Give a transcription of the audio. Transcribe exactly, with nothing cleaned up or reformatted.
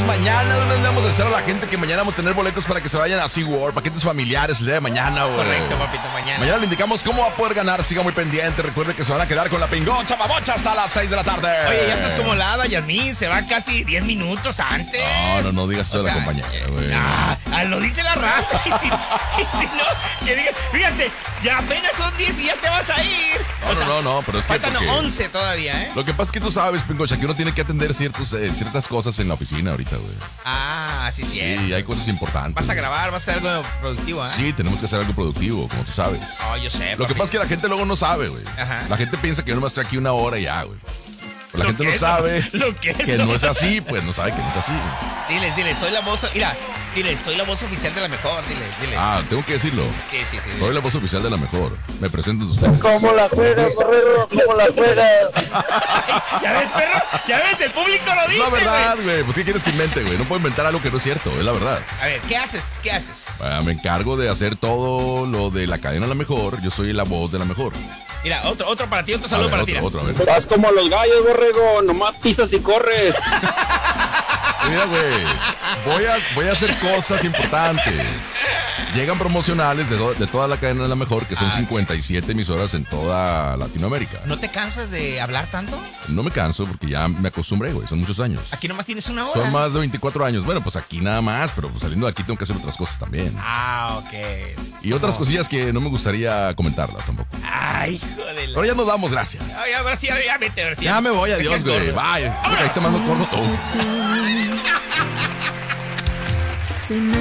mañana. No le vamos a decir a la gente que mañana vamos a tener boletos para que se vayan a SeaWorld, paquetes familiares el día de mañana, güey. Correcto, papito, mañana. Mañana le indicamos cómo va a poder ganar. Siga muy pendiente. Recuerde que se van a quedar con la pingocha babocha hasta las seis de la tarde. Oye, ya estás como la hada, Yasmín. Se va casi diez minutos antes. No, no, no digas eso de la compañera, güey. Ah, ah, lo dice la raza. Y si, y si no, que diga, fíjate, ya apenas son diez y ya te vas a ir. No, O sea, no, no, no, pero es que faltan porque- once todavía, ¿eh? Lo que pasa es que tú sabes, pingocha, que uno tiene que atender ciertos, eh, ciertas cosas en la oficina ahorita, güey. Ah, sí, sí. Sí, hay cosas importantes. Vas a grabar, vas a hacer algo productivo, ¿eh? Sí, tenemos que hacer algo productivo, como tú sabes. Oh, yo sé. Lo que papi. pasa es que la gente luego no sabe, güey. Ajá. La gente piensa que yo nomás estoy aquí una hora y ya, güey. Pero la ¿Lo gente no qué? sabe ¿Lo qué? que no es así, pues no sabe que no es así. Diles, diles, soy la voz. Mira, diles, soy la voz oficial de la mejor. Diles, diles. Ah, tengo que decirlo. Sí, sí, sí. Soy la voz oficial de la mejor. Me presento a ustedes. ¿Cómo la juegas, Borrego? ¿Cómo la juegas? ¿Ya ves, perro? ¿Ya ves? El público lo Es dice, la güey. verdad, güey. Pues, ¿qué quieres que invente, güey? No puedo inventar algo que no es cierto, es la verdad. A ver, ¿qué haces? ¿Qué haces? Ah, me encargo de hacer todo lo de la cadena La Mejor. Yo soy la voz de La Mejor. Mira, otro, otro para ti, otro A saludo ver, para otro, ti. otro, a ver. Vas como los gallos, Borrego. Nomás pisas y corres. Mira, güey, voy a, voy a hacer cosas importantes. Llegan promocionales de, do- de toda la cadena de La Mejor, que son Ah. cincuenta y siete emisoras en toda Latinoamérica. ¿No te cansas de hablar tanto? No me canso porque ya me acostumbré, güey, son muchos años. Aquí nomás tienes una hora. Son más de veinticuatro años. Bueno, pues aquí nada más, pero pues saliendo de aquí tengo que hacer otras cosas también. Ah, ok. Y otras No. cosillas que no me gustaría comentarlas tampoco. Ay, hijo de la... Pero ya nos damos gracias. Ay, a ver si, ya, ya vete, a ver si. Ya me voy, Me adiós, quedas güey. gordo. Bye. Ahí está más gordo todo. Te